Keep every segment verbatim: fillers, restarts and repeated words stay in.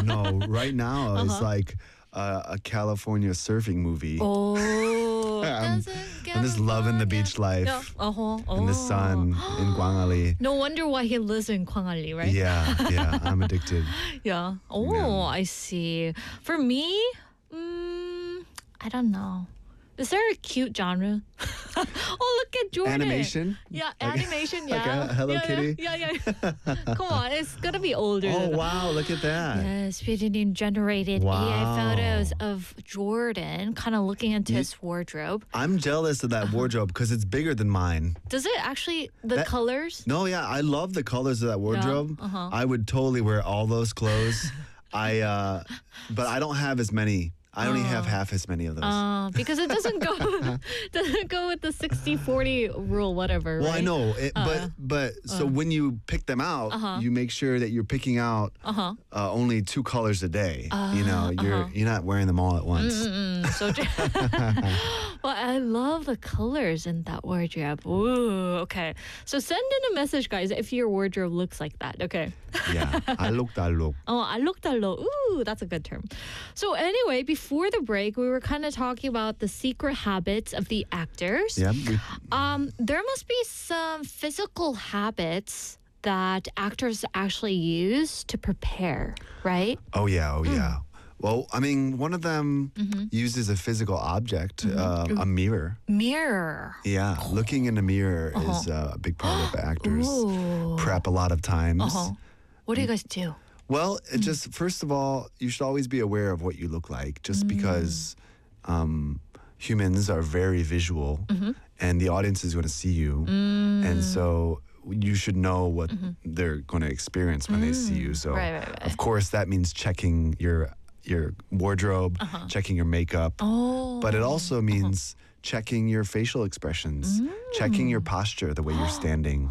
no. Right now Uh-huh. it's like uh, a California surfing movie. Oh, I'm, I'm just loving the beach life Yeah. Uh-huh. and the Oh. sun in Gwangali. No wonder why he lives in Kwangali, right? Yeah, yeah, I'm addicted. Yeah. Oh, Yeah. I see. For me, mm, I don't know. Is there a cute genre? Oh, look at Jordan. Animation? Yeah, Like- animation. like Yeah. a Hello yeah, Kitty? Yeah, yeah. yeah. Come on, it's gonna be older. Oh, than that. wow, look at that. Yes, Pidgin generated A I Wow. photos of Jordan, kind of looking into You- his wardrobe. I'm jealous of that wardrobe because it's bigger than mine. Does it actually the That- colors? No, yeah, I love the colors of that wardrobe. uh-huh. I would totally wear all those clothes. I, uh, but I don't have as many. I only have half as many of those. Uh, because it doesn't go doesn't go with the sixty forty rule, whatever. well, right? I know, it, but but so when you pick them out, you make sure that you're picking out Uh-huh. uh, only two colors a day. you know, you're you're not wearing them all at once. Mm, so, well, I love the colors in that wardrobe. Ooh, okay. So send in a message, guys, if your wardrobe looks like that. Okay. Yeah, I look, I look. Oh, alokdalo. Ooh, that's a good term. So anyway, before the break, we were kind of talking about the secret habits of the actors. Yeah, we, Um, there must be some physical habits that actors actually use to prepare, right? oh yeah, oh Mm. yeah. Well, I mean, one of them Mm-hmm. uses a physical object, uh, a mirror. Mirror. Yeah, looking in a mirror is uh, a big part of actors Ooh. prep a lot of times. Uh-huh. What do you guys do? Well, Mm. it just first of all, you should always be aware of what you look like, just Mm. because um, humans are very visual, Mm-hmm. and the audience is going to see you, Mm. and so you should know what they're going to experience when they see you. So, Mm-hmm. Mm. Right, right, right. of course, that means checking your your wardrobe, checking your makeup, Uh-huh. Oh. but it also means checking your facial expressions, checking your posture, the way you're standing,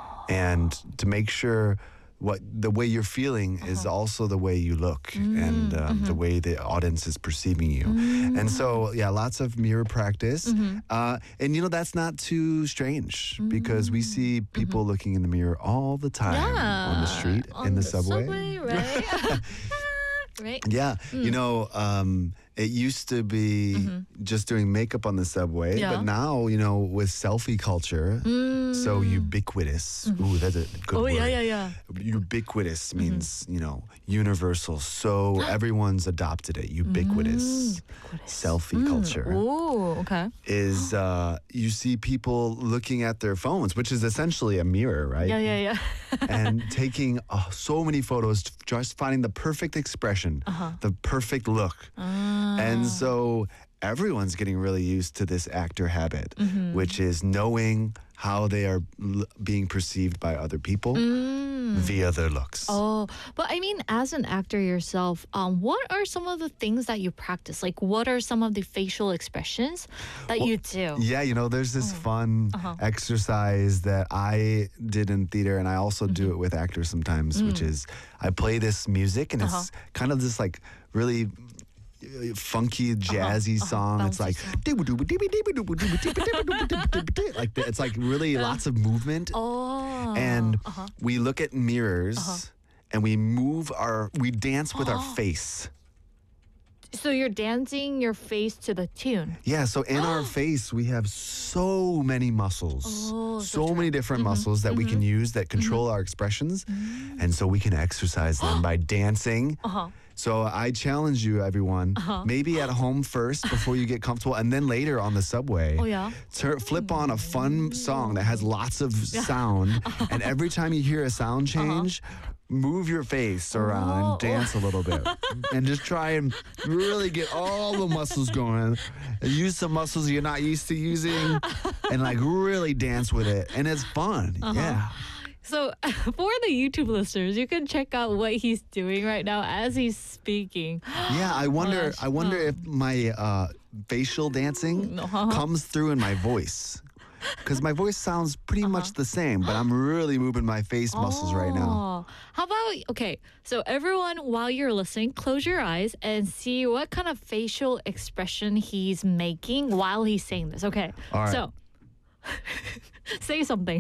and to make sure what the way you're feeling is also the way you look and um, the way the audience is perceiving you. And so, yeah, lots of mirror practice. Uh, and, you know, that's not too strange because we see people looking in the mirror all the time on the street, on in the, the subway. right? right? Yeah, Mm. you know, um, it used to be just doing makeup on the subway, Mm-hmm. Yeah. but now, you know, with selfie culture, so ubiquitous. Ooh, that's a good Mm. Oh, word. yeah, yeah, yeah. Ubiquitous Mm-hmm. means, you know, universal. So everyone's adopted it. Ubiquitous. Selfie culture Oh, okay. is uh, you see people looking at their phones, which is essentially a mirror, right? Yeah, yeah, yeah. And taking uh, so many photos, just finding the perfect expression, Uh-huh. the perfect look. Ah. And so everyone's getting really used to this actor habit, Mm-hmm. which is knowing how they are l- being perceived by other people via their looks. Mm. Oh, but I mean, as an actor yourself, um, what are some of the things that you practice? Like, what are some of the facial expressions that you do? Yeah, you know, there's this fun Uh-huh. exercise that I did in theater, and I also do it with actors sometimes, which is I play this music, and it's kind of this like really uh, funky, jazzy song. It's bouncy like like the- it's like really lots of movement, Oh. and we look at mirrors. And we move our, we dance with our face. So you're dancing your face to the tune. Yeah, so in our face, we have so many muscles, Oh, so many different muscles that we can use that control our expressions. And so we can exercise them by dancing. Uh-huh. So I challenge you, everyone, maybe at home first before you get comfortable, and then later on the subway. Oh, yeah? tur- flip on a fun song that has lots of sound. And every time you hear a sound change, move your face around Oh. and dance a little bit. And just try and really get all the muscles going. And use some muscles you're not used to using and like really dance with it. And it's fun. Yeah. So for the YouTube listeners, you can check out what he's doing right now as he's speaking. Yeah, I wonder gosh. I wonder if my uh, facial dancing Uh-huh. comes through in my voice. Because my voice sounds pretty much the same, but I'm really moving my face muscles right now. Oh. How about, okay, so everyone, while you're listening, close your eyes and see what kind of facial expression he's making while he's saying this. Okay, All right. so say something.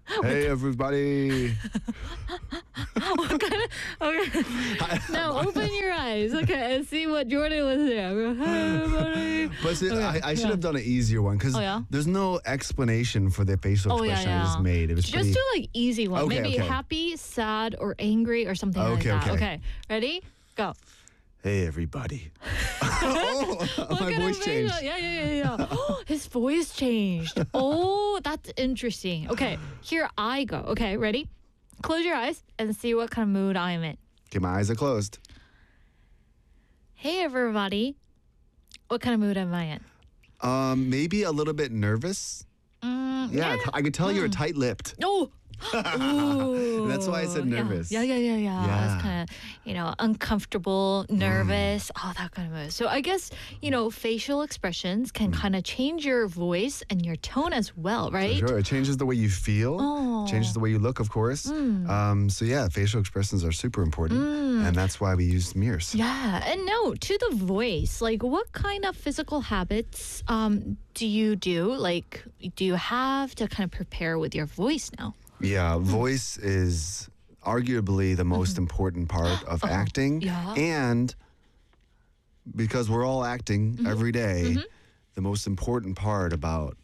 Hey, everybody. What kind of, okay. Now open your eyes, okay, and see what Jordan was there. Hey, everybody. But see, Okay, I, I should yeah. have done an easier one because Oh, yeah? there's no explanation for the facial Oh, yeah, expression I just yeah. made. It was Just pretty. do like easy one. Okay, Maybe okay. happy, sad, or angry, or something like Okay, that. okay. Okay, ready? Go. Hey, everybody. oh, What my kind voice of changed. facial- Yeah, yeah, yeah, yeah. Oh, his voice changed. Oh, that's interesting. Okay, here I go. Okay, ready? Close your eyes and see what kind of mood I'm in. Okay, my eyes are closed. Hey, everybody. What kind of mood am I in? Um, maybe a little bit nervous. Mm, Yeah, I could tell you're tight-lipped. Oh. Ooh. That's why I said Yeah. nervous. Yeah, yeah, yeah, yeah. Yeah. That's kind of, you know, uncomfortable, nervous, oh, that kind of mood. So I guess, you know, facial expressions can kind of change your voice and your tone as well, right? Sure, it changes the way you feel, Oh. changes the way you look, of course. Um, so yeah, facial expressions are super important, and that's why we use mirrors. Yeah, and no, to the voice, like what kind of physical habits um, do you do? Like, do you have to kind of prepare with your voice now? Yeah, voice is arguably the most important part of acting, Yeah. and because we're all acting every day, the most important part about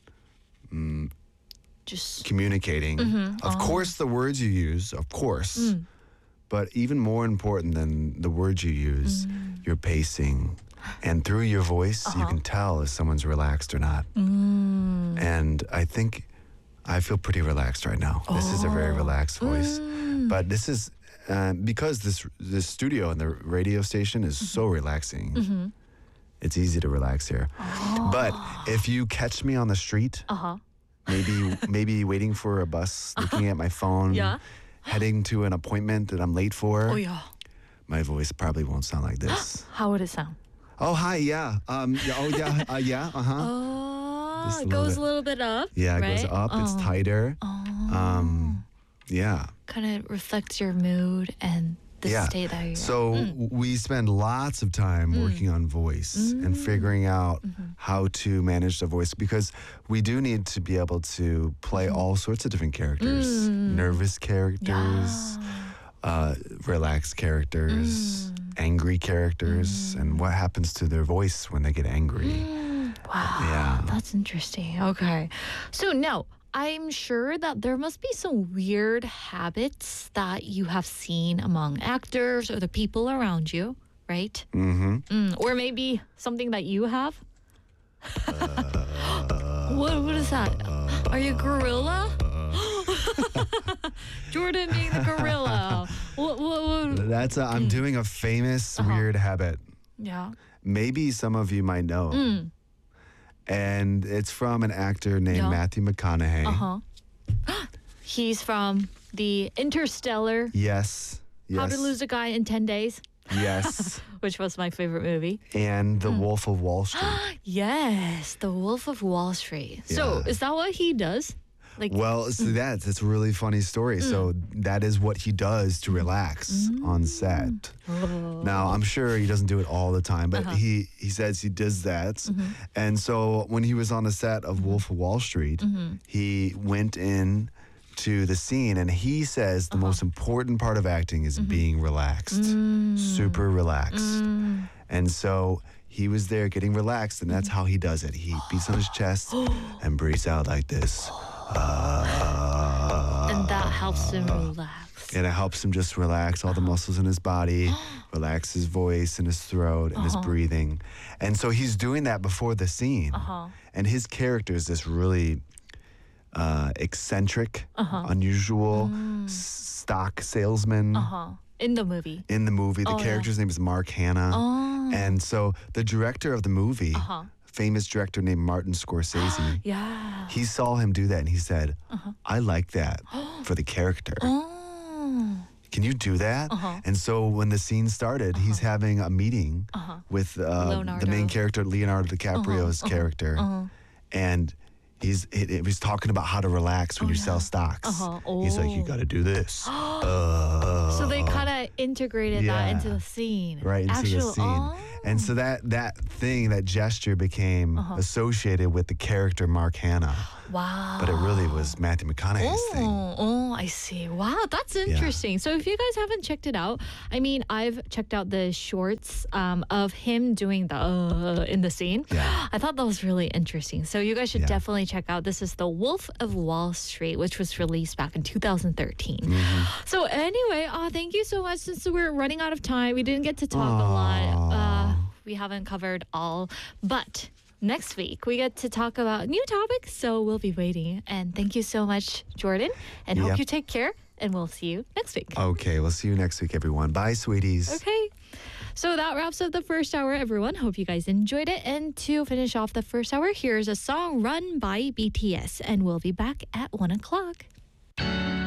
Just communicating. Of course, the words you use, of course, but even more important than the words you use, your pacing. And through your voice, you can tell if someone's relaxed or not. And I think I feel pretty relaxed right now. This is a very relaxed voice. But this is uh, because this this studio and the radio station is so relaxing. It's easy to relax here. But if you catch me on the street, uh-huh. maybe maybe waiting for a bus, looking at my phone, Yeah. heading to an appointment that I'm late for, Oh yeah. my voice probably won't sound like this. How would it sound? Oh, hi, yeah. Um, yeah, oh, yeah, uh, yeah, uh-huh. Oh, Just a it little goes bit. a little bit up. Yeah, it right? goes up, it's Oh. tighter. Um, yeah. Kind of reflects your mood and the Yeah. state that you're So in. we spend lots of time working on voice and figuring out how to manage the voice because we do need to be able to play all sorts of different characters. Nervous characters, uh, relaxed characters, angry characters, and what happens to their voice when they get angry. Wow. Yeah. That's interesting. Okay. So now, I'm sure that there must be some weird habits that you have seen among actors or the people around you, right? Mm-hmm. Mm, or maybe something that you have? what, what is that? Are you a gorilla? Jordan being the gorilla. What, what, what? That's a, I'm doing a famous weird habit. Yeah. Maybe some of you might know. And it's from an actor named Yeah. Matthew McConaughey. Uh-huh. He's from the Interstellar, Yes. Yes. How to Lose a Guy in ten days, Yes. which was my favorite movie. And The Wolf of Wall Street. Yes, The Wolf of Wall Street. So, Yeah. is that what he does? Like, Well, so that's it's a really funny story. So that is what he does to relax on set. Now, I'm sure he doesn't do it all the time, but he he says he does that. And so when he was on the set of Wolf of Wall Street, he went in to the scene and he says the most important part of acting is being relaxed. Super relaxed. And so he was there getting relaxed, and that's how he does it. He beats on his chest and breathes out like this. and that helps him relax. And it helps him just relax all the muscles in his body, relax his voice and his throat and his breathing. And so he's doing that before the scene. And his character is this really uh, eccentric, unusual s- stock salesman Uh-huh. In the movie. in the movie. The Oh, yeah. character's name is Mark Hanna. Oh. And so the director of the movie, Uh-huh. famous director named Martin Scorsese, Yeah. he saw him do that and he said, I like that for the character. Oh. Can you do that? Uh-huh. And so when the scene started, he's having a meeting with uh, the Leonardo. main character, Leonardo DiCaprio's character. And he's he, he was talking about how to relax when you sell stocks. Uh-huh. He's like, you Oh. got to do this. uh, So they kind of integrated that Yeah. into the scene. right into Actual, the scene. Oh. And so that that thing, that gesture became associated with the character Mark Hanna. Wow. but it really was Matthew McConaughey's thing. Oh, oh, I see. Wow, that's interesting. So if you guys haven't checked it out, I mean, I've checked out the shorts um, of him doing the uh, in the scene. Yeah. I thought that was really interesting. So you guys should Yeah. definitely check out. This is The Wolf of Wall Street, which was released back in two thousand thirteen. Mm-hmm. So anyway, uh, thank you so much. Since we're running out of time, we didn't get to talk a lot. Uh, we haven't covered all, but next week we get to talk about new topics, so we'll be waiting. And thank you so much, Jordan, and hope Yep. you take care, and we'll see you next week. Okay, we'll see you next week, everyone. Bye, sweeties. Okay. So that wraps up the first hour, everyone. Hope you guys enjoyed it. And to finish off the first hour, here's a song Run by B T S, and we'll be back at one o'clock.